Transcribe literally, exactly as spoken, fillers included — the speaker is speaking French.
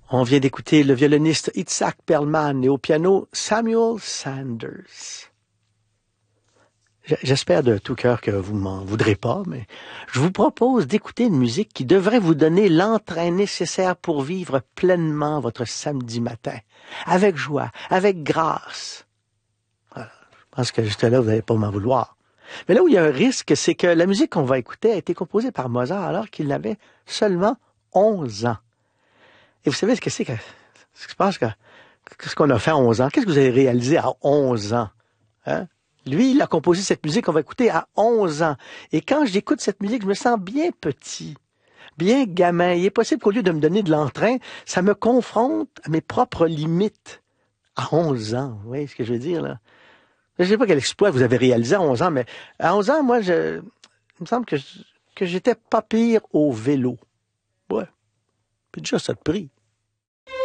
On vient d'écouter le violoniste Itzhak Perlman et au piano Samuel Sanders. J'espère de tout cœur que vous m'en voudrez pas, mais je vous propose d'écouter une musique qui devrait vous donner l'entrain nécessaire pour vivre pleinement votre samedi matin, avec joie, avec grâce. Voilà. Je pense que juste là, vous n'allez pas m'en vouloir. Mais là où il y a un risque, c'est que la musique qu'on va écouter a été composée par Mozart alors qu'il avait seulement onze ans. Et vous savez ce que c'est que, ce que je pense que, ce qu'on a fait à onze ans? Qu'est-ce que vous avez réalisé à onze ans? Hein? Lui, il a composé cette musique qu'on va écouter à onze ans. Et quand j'écoute cette musique, je me sens bien petit, bien gamin. Il est possible qu'au lieu de me donner de l'entrain, ça me confronte à mes propres limites. À onze ans, vous voyez ce que je veux dire, là? Je ne sais pas quel exploit vous avez réalisé à onze ans, mais à onze ans, moi, je, il me semble que, que j'étais pas pire au vélo. Ouais. Puis déjà, ça te prie.